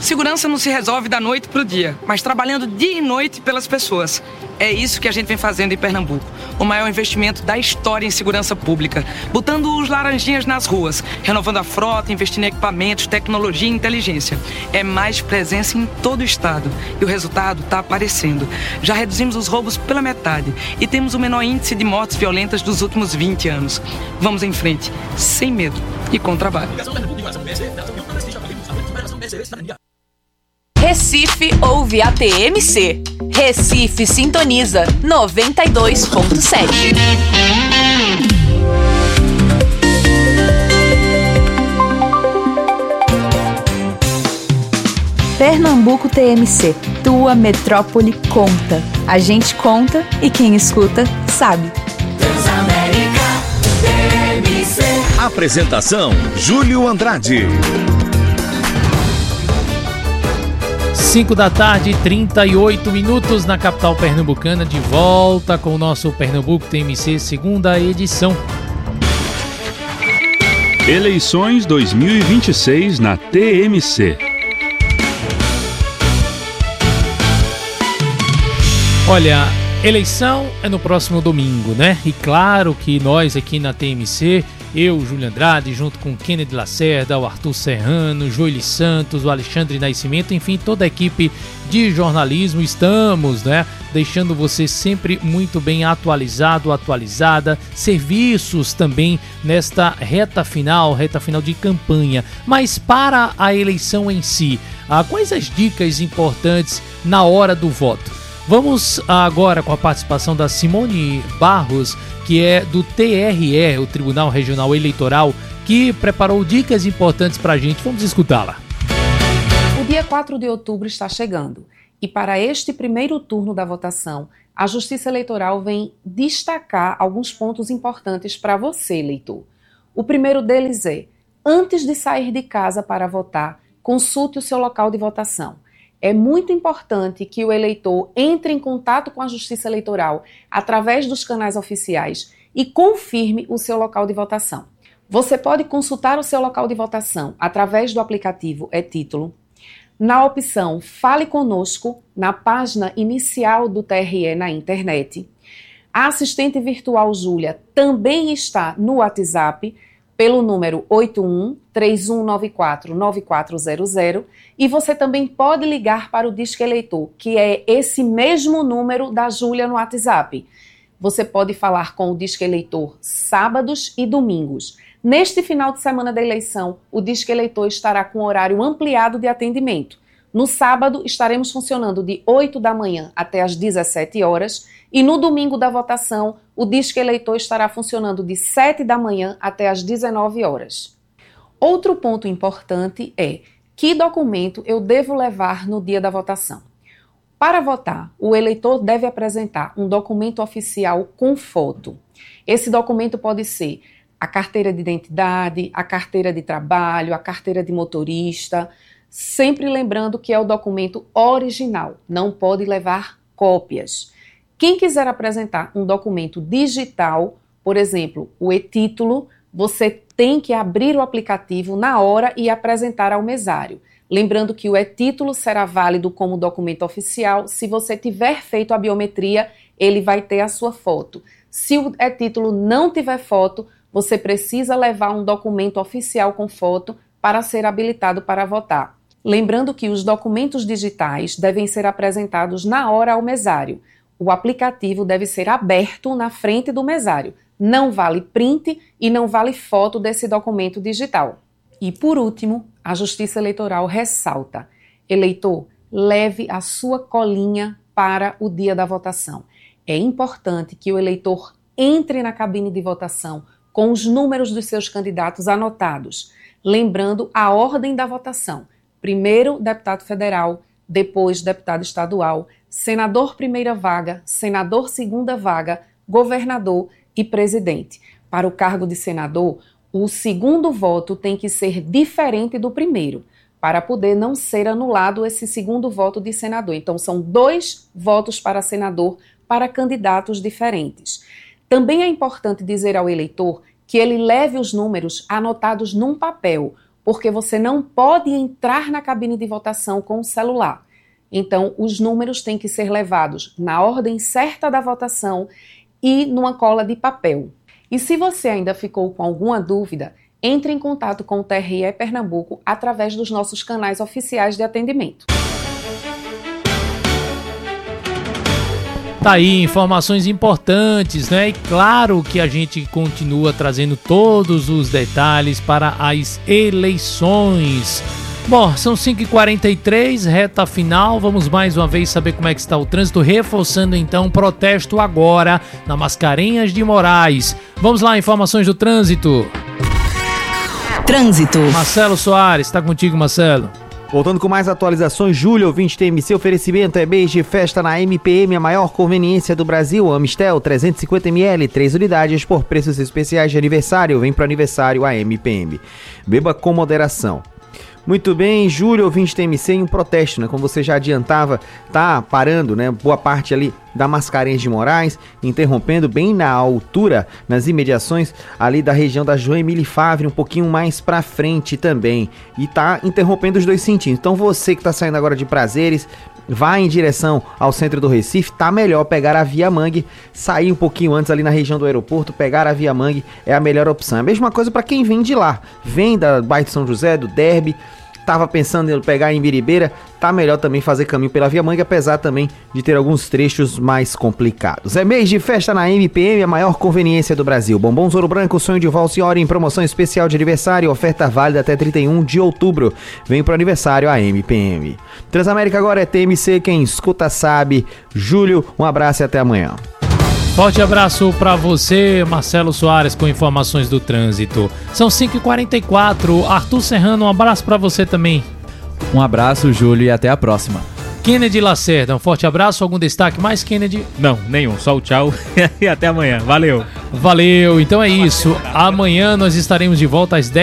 Segurança não se resolve da noite para o dia, mas trabalhando dia e noite pelas pessoas. É isso que a gente vem fazendo em Pernambuco. O maior investimento da história em segurança pública. Botando os laranjinhas nas ruas, renovando a frota, investindo em equipamentos, tecnologia e inteligência. É mais presença em todo o estado. E o resultado está aparecendo. Já reduzimos os roubos pela metade e temos o menor índice de mortes violentas dos últimos 20 anos. Vamos em frente, sem medo e com trabalho. Recife ouve a TMC. Recife sintoniza 92.7. Pernambuco TMC, tua metrópole conta. A gente conta e quem escuta sabe. Transamérica TMC. Apresentação: Júlio Andrade. 5 da tarde, 38 minutos na capital pernambucana, de volta com o nosso Pernambuco TMC, segunda edição. Eleições 2026 na TMC. Olha, eleição é no próximo domingo, né? E claro que nós aqui na TMC, eu, Júlio Andrade, junto com Kennedy Lacerda, o Arthur Serrano, Joeli Santos, o Alexandre Nascimento, enfim, toda a equipe de jornalismo, estamos, né, deixando você sempre muito bem atualizada, serviços também nesta reta final de campanha. Mas para a eleição em si, quais as dicas importantes na hora do voto? Vamos agora com a participação da Simone Barros, que é do TRE, o Tribunal Regional Eleitoral, que preparou dicas importantes para a gente. Vamos escutá-la. O dia 4 de outubro está chegando e para este primeiro turno da votação, a Justiça Eleitoral vem destacar alguns pontos importantes para você, eleitor. O primeiro deles é, antes de sair de casa para votar, consulte o seu local de votação. É muito importante que o eleitor entre em contato com a Justiça Eleitoral através dos canais oficiais e confirme o seu local de votação. Você pode consultar o seu local de votação através do aplicativo e-Título, na opção Fale Conosco, na página inicial do TRE na internet. A assistente virtual Júlia também está no WhatsApp, pelo número 81-3194-9400 e você também pode ligar para o Disque Eleitor, que é esse mesmo número da Júlia no WhatsApp. Você pode falar com o Disque Eleitor sábados e domingos. Neste final de semana da eleição, o Disque Eleitor estará com horário ampliado de atendimento. No sábado, estaremos funcionando de 8 da manhã até as 17 horas e no domingo da votação, o Disque Eleitor estará funcionando de 7 da manhã até as 19 horas. Outro ponto importante é que documento eu devo levar no dia da votação. Para votar, o eleitor deve apresentar um documento oficial com foto. Esse documento pode ser a carteira de identidade, a carteira de trabalho, a carteira de motorista, sempre lembrando que é o documento original, não pode levar cópias. Quem quiser apresentar um documento digital, por exemplo, o e-Título, você tem que abrir o aplicativo na hora e apresentar ao mesário. Lembrando que o e-Título será válido como documento oficial. Se você tiver feito a biometria, ele vai ter a sua foto. Se o e-Título não tiver foto, você precisa levar um documento oficial com foto para ser habilitado para votar. Lembrando que os documentos digitais devem ser apresentados na hora ao mesário. O aplicativo deve ser aberto na frente do mesário. Não vale print e não vale foto desse documento digital. E por último, a Justiça Eleitoral ressalta: eleitor, leve a sua colinha para o dia da votação. É importante que o eleitor entre na cabine de votação com os números dos seus candidatos anotados, lembrando a ordem da votação. Primeiro, deputado federal, depois deputado estadual, senador primeira vaga, senador segunda vaga, governador e presidente. Para o cargo de senador, o segundo voto tem que ser diferente do primeiro, para poder não ser anulado esse segundo voto de senador. Então, são 2 votos para senador para candidatos diferentes. Também é importante dizer ao eleitor que ele leve os números anotados num papel. porque você não pode entrar na cabine de votação com o celular. Então, os números têm que ser levados na ordem certa da votação e numa cola de papel. E se você ainda ficou com alguma dúvida, entre em contato com o TRE Pernambuco através dos nossos canais oficiais de atendimento. Tá aí, informações importantes, né? E claro que a gente continua trazendo todos os detalhes para as eleições. Bom, são 5h43, reta final. Vamos mais uma vez saber como é que está o trânsito, reforçando então o protesto agora na Mascarenhas de Moraes. Vamos lá, informações do trânsito. Trânsito. Marcelo Soares, está contigo, Marcelo. Voltando com mais atualizações, Júlio, ouvinte TMC, oferecimento é mês de festa na MPM, a maior conveniência do Brasil. Amistel, 350ml, 3 unidades por preços especiais de aniversário. Vem pro aniversário a MPM. Beba com moderação. Muito bem, Júlio, ouvinte TMC, em um protesto, né? Como você já adiantava, tá parando, né? Boa parte ali da Mascarenhas de Moraes, interrompendo bem na altura, nas imediações ali da região da Joemile Favre, um pouquinho mais pra frente também. E tá interrompendo os dois sentidos. Então você que tá saindo agora de Prazeres, vai em direção ao centro do Recife, tá melhor pegar a Via Mangue, sair um pouquinho antes ali na região do aeroporto, pegar a Via Mangue é a melhor opção. A mesma coisa para quem vem de lá, vem da bairro de São José, do Derby, tava pensando em pegar em Biribeira, tá melhor também fazer caminho pela Via Mangue, apesar também de ter alguns trechos mais complicados. É mês de festa na MPM, a maior conveniência do Brasil. Bombons Ouro Branco, sonho de Valciori em promoção especial de aniversário, oferta válida até 31 de outubro. Vem pro aniversário a MPM. Transamérica agora é TMC, quem escuta sabe. Júlio, um abraço e até amanhã. Forte abraço para você, Marcelo Soares, com informações do trânsito. São 5h44. Arthur Serrano, um abraço para você também. Um abraço, Júlio, e até a próxima. Kennedy Lacerda, um forte abraço. Algum destaque mais, Kennedy? Não, nenhum. Só o tchau e até amanhã. Valeu. Valeu. Então é isso. Amanhã nós estaremos de volta às 10h.